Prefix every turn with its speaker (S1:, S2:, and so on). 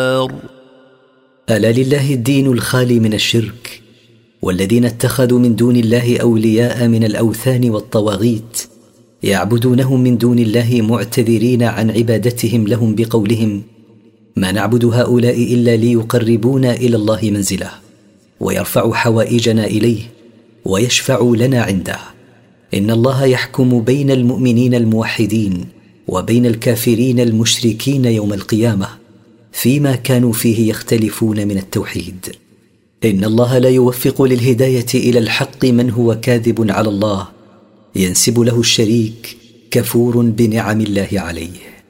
S1: ألا لله الدين الخالي من الشرك، والذين اتخذوا من دون الله أولياء من الأوثان والطواغيت يعبدونهم من دون الله معتذرين عن عبادتهم لهم بقولهم: ما نعبد هؤلاء إلا ليقربونا إلى الله منزله ويرفعوا حوائجنا إليه ويشفعوا لنا عنده. إن الله يحكم بين المؤمنين الموحدين وبين الكافرين المشركين يوم القيامة فيما كانوا فيه يختلفون من التوحيد. إن الله لا يوفق للهداية إلى الحق من هو كاذب على الله ينسب له الشريك كفور بنعم الله عليه.